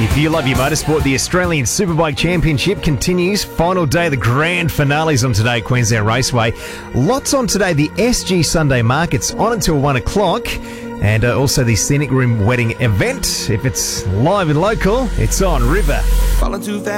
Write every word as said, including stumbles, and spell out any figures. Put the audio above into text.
If you love your motorsport, the Australian Superbike Championship continues. Final day, the grand finales on today, Queensland Raceway. Lots on today. The S G Sunday Market's on until one o'clock. And uh, also the Scenic Room Wedding event. If it's live and local, it's on River.